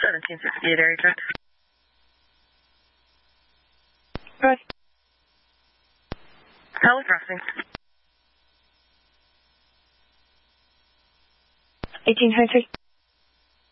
1768 area code. Go ahead. Heli crossing. 1823.